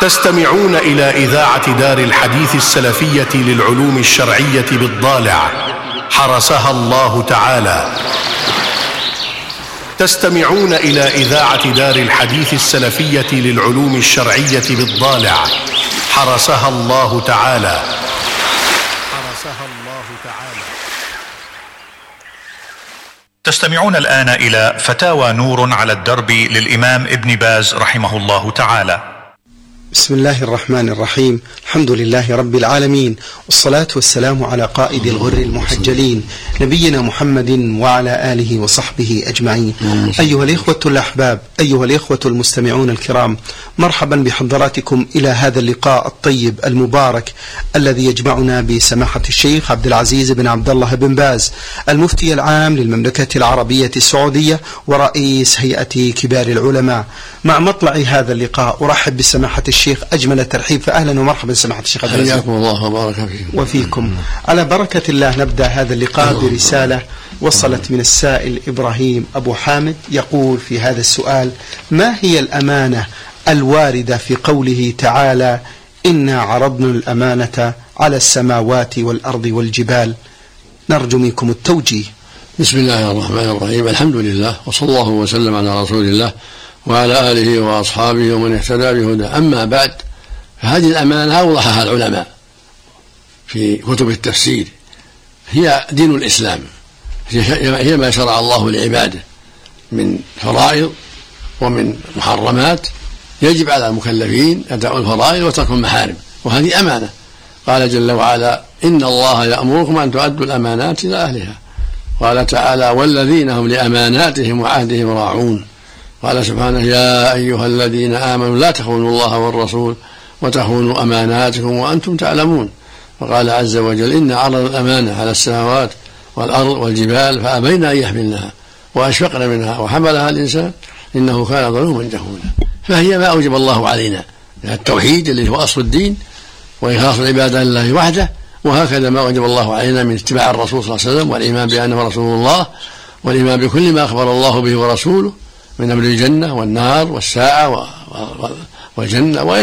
تستمعون إلى إذاعة دار الحديث السلفية للعلوم الشرعية بالضالع حرسها الله تعالى. تستمعون إلى إذاعة دار الحديث السلفية للعلوم الشرعية بالضالع حرسها الله تعالى. تستمعون الآن إلى فتاوى نور على الدرب للإمام ابن باز رحمه الله تعالى. بسم الله الرحمن الرحيم. الحمد لله رب العالمين، والصلاة والسلام على قائد الغر المحجلين نبينا محمد وعلى آله وصحبه أجمعين. أيها الإخوة الأحباب، أيها الإخوة المستمعون الكرام، مرحبا بحضراتكم إلى هذا اللقاء الطيب المبارك الذي يجمعنا بسماحة الشيخ عبد العزيز بن عبد الله بن باز، المفتي العام للمملكة العربية السعودية ورئيس هيئة كبار العلماء. مع مطلع هذا اللقاء أرحب بسماحة الشيخ أجمل الترحيب، فأهلا ومرحبا سماحة الشيخ عبد العزيز. حياكم الله وبارك فيكم. وفيكم. على بركة الله نبدأ هذا اللقاء برسالة وصلت من السائل إبراهيم أبو حامد، يقول في هذا السؤال: ما هي الأمانة الواردة في قوله تعالى إنا عرضنا الأمانة على السماوات والأرض والجبال؟ نرجو منكم التوجيه. بسم الله الرحمن الرحيم، الحمد لله، وصلى الله وسلم على رسول الله وعلى آله وأصحابه ومن اهتدى بهداه. أما بعد، فهذه الأمانة أوضحها العلماء في كتب التفسير. هي دين الإسلام، هي ما شرع الله لعباده من فرائض ومن محرمات، يجب على المكلفين أداء الفرائض وترك المحارم، وهذه أمانة. قال جل وعلا: إن الله يأمركم أن تؤدوا الأمانات إلى أهلها. قال تعالى: والذين هم لأماناتهم وعهدهم راعون. قال سبحانه: يا أيها الذين آمنوا لا تخونوا الله والرسول وتخونوا أماناتكم وأنتم تعلمون. وقال عز وجل: إن عرض الأمانة على السماوات والأرض والجبال فأبين أن يحملنها وأشفقن منها وحملها الإنسان إنه كان ظلوما جهولا. فهي ما أوجب الله علينا من التوحيد الذي هو أصل الدين وإخلاص العبادة لله وحده، وهكذا ما أوجب الله علينا من اتباع الرسول صلى الله عليه وسلم والإيمان بأنه رسول الله والإيمان بكل ما أخبر الله به ورسوله من أمر الجنة والنار والساعة والجنة